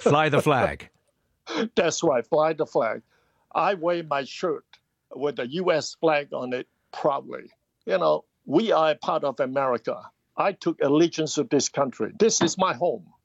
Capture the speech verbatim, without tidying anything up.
Fly the flag. That's right, fly the flag. I wear my shirt with the U S flag on it proudly. You know, we are a part of America. I took allegiance to this country. This is my home.